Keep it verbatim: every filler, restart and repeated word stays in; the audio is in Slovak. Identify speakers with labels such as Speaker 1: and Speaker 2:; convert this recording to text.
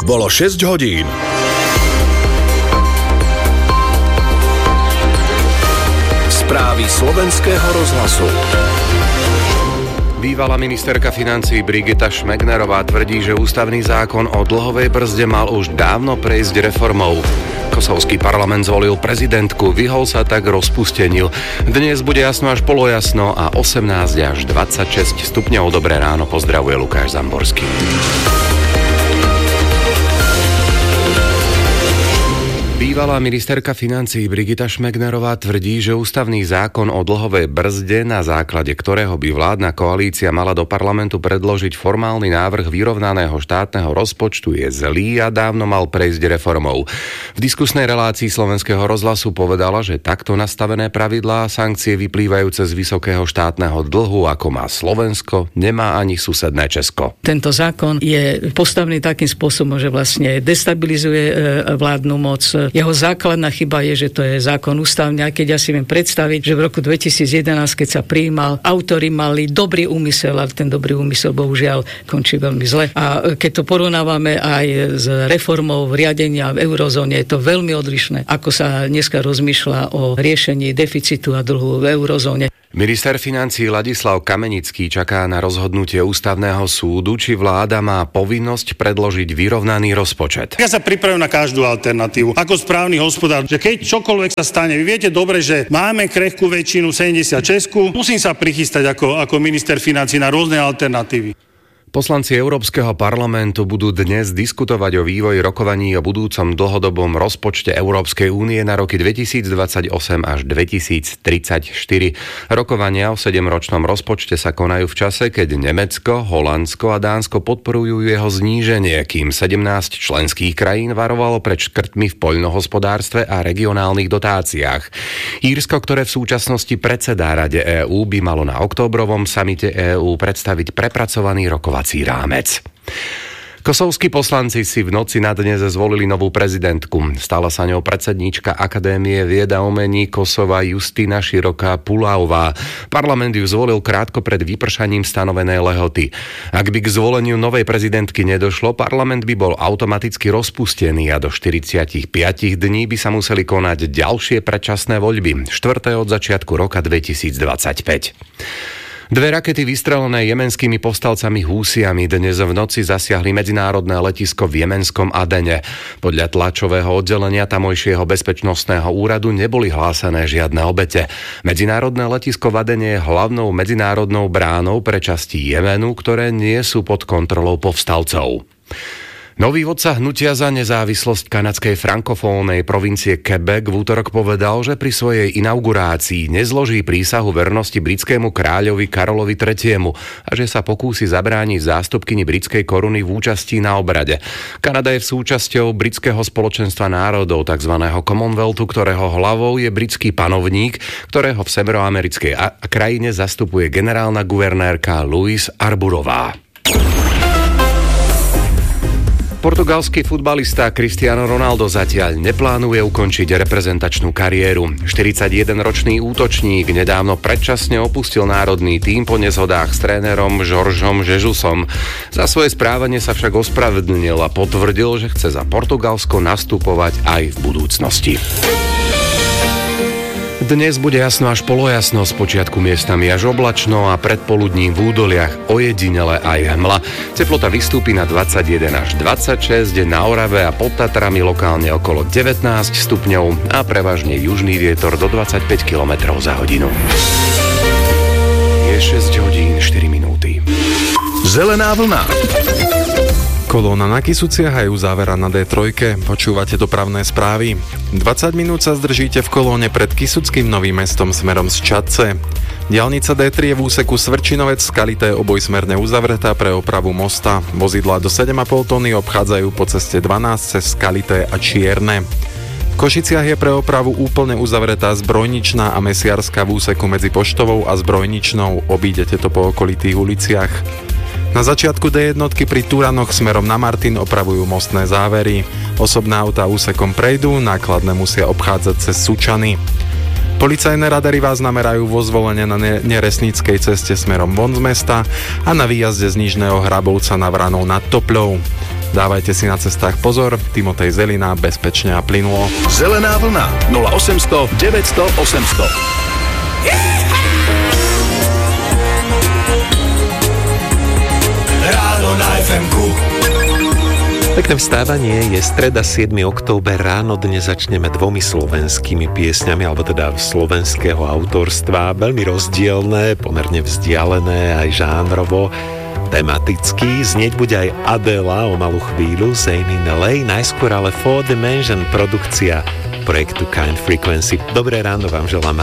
Speaker 1: Bolo šesť hodín. Správy slovenského rozhlasu.
Speaker 2: Bývalá ministerka financií Brigita Šmegnerová tvrdí, že ústavný zákon o dlhovej brzde mal už dávno prejsť reformou. Kosovský parlament zvolil prezidentku, vyhol sa tak rozpusteniu. Dnes bude jasno až polojasno a osemnásť až dvadsaťšesť stupňov. Dobré ráno, pozdravuje Lukáš Zamborský. Bývalá ministerka financií Brigita Šmegnerová tvrdí, že ústavný zákon o dlhovej brzde, na základe ktorého by vládna koalícia mala do parlamentu predložiť formálny návrh vyrovnaného štátneho rozpočtu, je zlý a dávno mal prejsť reformou. V diskusnej relácii Slovenského rozhlasu povedala, že takto nastavené pravidlá a sankcie vyplývajúce z vysokého štátneho dlhu, ako má Slovensko, nemá ani susedné Česko.
Speaker 3: Tento zákon je postavený takým spôsobom, že vlastne destabilizuje vládnu moc. Jeho základná chyba je, že to je zákon ústavný, aj keď ja si viem predstaviť, že v roku dvetisíc jedenásť, keď sa prijímal, autori mali dobrý úmysel, ale ten dobrý úmysel bohužiaľ končí veľmi zle. A keď to porovnávame aj s reformou riadenia v eurozóne, je to veľmi odlišné, ako sa dneska rozmýšľa o riešení deficitu a dlhu v eurozóne.
Speaker 2: Minister financií Ladislav Kamenický čaká na rozhodnutie ústavného súdu, či vláda má povinnosť predložiť vyrovnaný rozpočet.
Speaker 4: Ja sa pripravím na každú alternatívu. Ako správny hospodár, že keď čokoľvek sa stane, vy viete dobre, že máme krehkú väčšinu sedemdesiatšesť, musím sa prichystať ako, ako minister financií na rôzne alternatívy.
Speaker 2: Poslanci Európskeho parlamentu budú dnes diskutovať o vývoji rokovaní o budúcom dlhodobom rozpočte Európskej únie na roky dvetisícdvadsaťosem až dvetisíctridsaťštyri. Rokovania o sedemročnom rozpočte sa konajú v čase, keď Nemecko, Holandsko a Dánsko podporujú jeho zníženie, kým sedemnásť členských krajín varovalo pred škrtmi v poľnohospodárstve a regionálnych dotáciách. Írsko, ktoré v súčasnosti predsedá Rade EÚ, by malo na októbrovom samite EÚ predstaviť prepracovaný rokovací rámec. Kosovskí poslanci si v noci na dnes zvolili novú prezidentku. Stala sa ňou predsedníčka Akadémie vied a umení Kosova Justina Široká Pulaová. Parlament ju zvolil krátko pred vypršaním stanovenej lehoty. Ak by k zvoleniu novej prezidentky nedošlo, parlament by bol automaticky rozpustený a do štyridsaťpäť dní by sa museli konať ďalšie predčasné voľby, štvrté od začiatku roka dvetisícdvadsaťpäť. Dve rakety vystrelené jemenskými povstalcami Húsiami dnes v noci zasiahli medzinárodné letisko v jemenskom Adene. Podľa tlačového oddelenia tamojšieho bezpečnostného úradu neboli hlásené žiadne obete. Medzinárodné letisko v Adene je hlavnou medzinárodnou bránou pre časti Jemenu, ktoré nie sú pod kontrolou povstalcov. Nový vodca hnutia za nezávislosť kanadskej frankofónnej provincie Quebec v útorok povedal, že pri svojej inaugurácii nezloží prísahu vernosti britskému kráľovi Karolovi tretiemu a že sa pokúsi zabrániť zástupkyni britskej koruny v účasti na obrade. Kanada je súčasťou britského spoločenstva národov, tzv. Commonwealthu, ktorého hlavou je britský panovník, ktorého v severoamerickej krajine zastupuje generálna guvernérka Louise Arburová. Portugalský futbalista Cristiano Ronaldo zatiaľ neplánuje ukončiť reprezentačnú kariéru. štyridsaťjedenročný útočník nedávno predčasne opustil národný tím po nezhodách s trénerom Jorgeom Jesusom. Za svoje správanie sa však ospravedlnil a potvrdil, že chce za Portugalsko nastupovať aj v budúcnosti. Dnes bude jasno až polojasno, spočiatku miestami až oblačno a predpoludním v údoliach ojedinele aj hmla. Teplota vystúpi na dvadsaťjeden až dvadsaťšesť, na Orave a pod Tatrami lokálne okolo devätnásť stupňov a prevažne južný vietor do dvadsaťpäť kilometrov za hodinu. Je šesť hodín štyri minúty.
Speaker 1: Zelená vlna.
Speaker 5: Kolóna na Kysuciach aj uzávera na dé tri. Počúvate dopravné správy. dvadsať minút sa zdržíte v kolóne pred Kysuckým Novým Mestom smerom z Čadce. Diaľnica dé tri je v úseku Svrčinovec Skalité obojsmerne uzavretá pre opravu mosta. Vozidlá do sedem a pol tony obchádzajú po ceste dvanásť cez Skalité a Čierne. V Košiciach je pre opravu úplne uzavretá Zbrojničná a Mesiarska v úseku medzi Poštovou a Zbrojničnou. Obídete to po okolitých uliciach. Na začiatku dé jedna pri Turanoch smerom na Martin opravujú mostné závery. Osobné autá úsekom prejdú, nákladné musia obchádzať cez Sučany. Policajné radary vás namerajú vo Zvolene na Neresníckej ceste smerom von z mesta a na výjazde z Nižného Hrabovca na Vranou nad Topľou. Dávajte si na cestách pozor, Timotej Zelina, bezpečne a plynulo.
Speaker 1: Zelená vlna nula osemsto deväťsto osemsto.
Speaker 6: Ráno na ef emku.
Speaker 7: Pekné vstávanie, je streda siedmeho október, ráno dnes začneme dvomi slovenskými piesňami, alebo teda slovenského autorstva, veľmi rozdielne, pomerne vzdialené aj žánrovo, tematicky. Znieť bude aj Adela o malú chvíľu, Zayn in el ej, najskôr ale Four Dimension produkcia projektu Kind Frequency. Dobré ráno vám želám